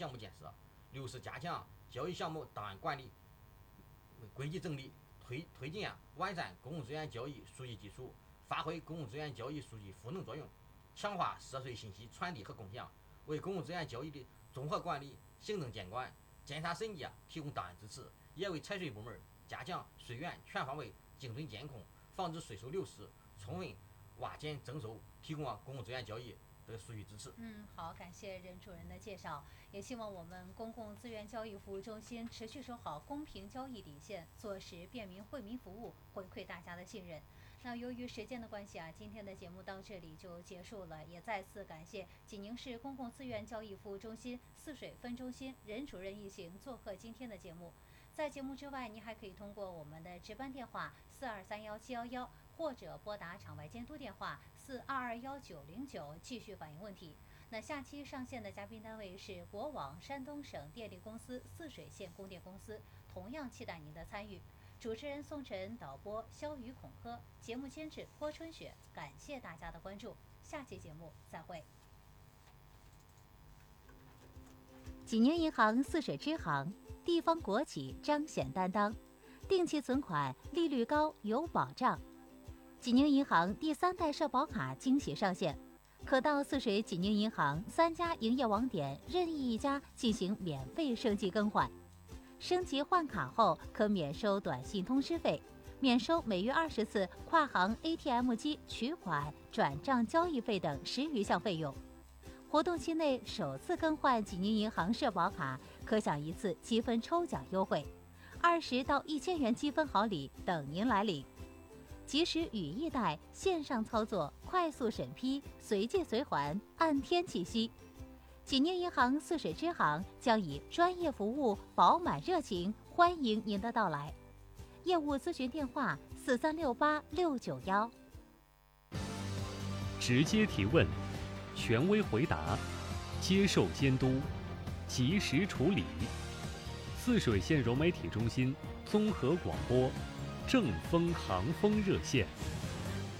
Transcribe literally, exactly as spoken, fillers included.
项目建设。六是加强交易项目档案管理、规矩整理，推推进啊完善公共资源交易数据技术，发挥公共资源交易数据赋能作用，强化涉税信息传递和共享，为公共资源交易的综合管理、行政监管、监察审计啊提供档案支持，也为财税部门加强税源全方位精准监控，防止税收流失，充分挖减征收，提供啊公共资源交易的数据支持。 嗯，好，感谢任主任的介绍，也希望我们公共资源交易服务中心持续守好公平交易底线，做实便民惠民服务，回馈大家的信任。那由于时间的关系啊，今天的节目到这里就结束了，也再次感谢济宁市公共资源交易服务中心泗水分中心任主任一行做客今天的节目。在节目之外，您还可以通过我们的值班电话四二三幺七幺幺，或者拨打场外监督电话四二二幺九零九继续反映问题。那下期上线的嘉宾单位是国网山东省电力公司泗水县供电公司，同样期待您的参与。主持人宋晨，导播肖宇、孔科，节目监制郭春雪，感谢大家的关注，下期节目再会。济宁银行泗水支行，地方国企彰显担当，定期存款利率高有保障。济宁银行第三代社保卡惊喜上线，可到泗水济宁银行三家营业网点任意一家进行免费升级更换。升级换卡后可免收短信通知费，免收每月二十次跨行 A T M 机取款、转账交易费等十余项费用。活动期内首次更换济宁银行社保卡，可享一次积分抽奖优惠，二十到一千元积分好礼等您来领。即时语义贷，线上操作，快速审批，随借随还，按天计息。济宁银行泗水支行将以专业服务、饱满热情欢迎您的到来。业务咨询电话四三六八六九幺。 直接提问，权威回答，接受监督，及时处理。泗水县融媒体中心综合广播，正风航风热线。